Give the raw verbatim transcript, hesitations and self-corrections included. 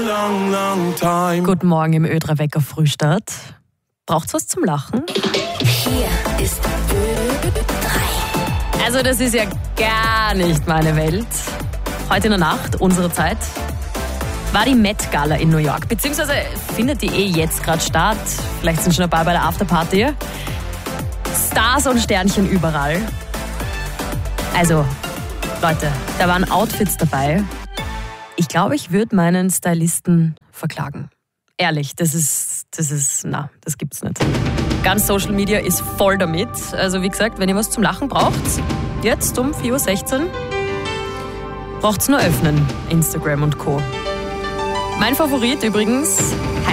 Long, long time. Guten Morgen im Ö drei Wecker Frühstart. Braucht's was zum Lachen? Hier ist Ö drei. Also das ist ja gar nicht meine Welt. Heute in der Nacht, unsere Zeit, war die Met Gala in New York. Beziehungsweise findet die eh jetzt gerade statt. Vielleicht sind schon dabei bei der Afterparty. Stars und Sternchen überall. Also, Leute, da waren Outfits dabei. Ich glaube, ich würde meinen Stylisten verklagen. Ehrlich, das ist, das ist, na, das gibt's nicht. Ganz Social Media ist voll damit. Also wie gesagt, wenn ihr was zum Lachen braucht, jetzt um vier Uhr sechzehn, braucht's nur öffnen, Instagram und Co. Mein Favorit übrigens,